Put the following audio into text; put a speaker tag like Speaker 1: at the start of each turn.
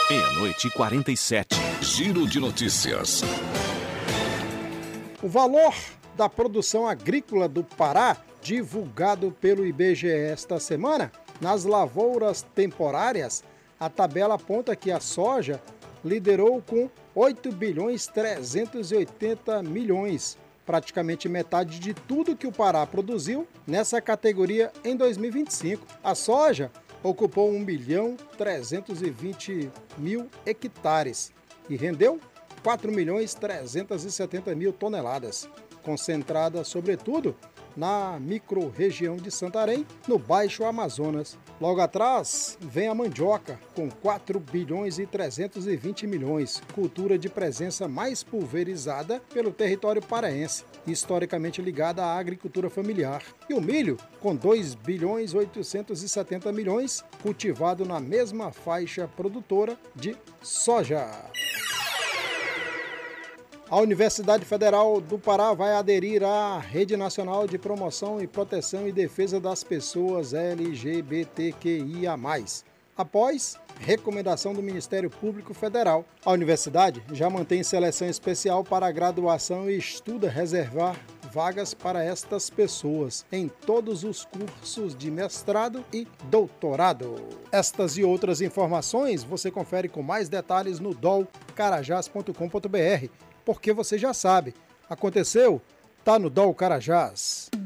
Speaker 1: Meia-noite e 47.
Speaker 2: Giro de notícias.
Speaker 3: O valor da produção agrícola do Pará, divulgado pelo IBGE esta semana, nas lavouras temporárias, a tabela aponta que a soja liderou com 8 bilhões 380 milhões, praticamente metade de tudo que o Pará produziu nessa categoria em 2025. A soja ocupou 1 bilhão 320 mil hectares e rendeu 4 milhões 370 mil toneladas, concentrada sobretudo na micro-região de Santarém, no Baixo Amazonas. Logo atrás vem a mandioca, com 4 bilhões e 320 milhões, cultura de presença mais pulverizada pelo território paraense, historicamente ligada à agricultura familiar. E o milho, com 2 bilhões 870 milhões, cultivado na mesma faixa produtora de soja. A Universidade Federal do Pará vai aderir à Rede Nacional de Promoção e Proteção e Defesa das Pessoas LGBTQIA+, após recomendação do Ministério Público Federal. A universidade já mantém seleção especial para a graduação e estuda reservar vagas para estas pessoas em todos os cursos de mestrado e doutorado. Estas e outras informações você confere com mais detalhes no dolcarajás.com.br. Porque você já sabe, aconteceu, tá no DOL Carajás.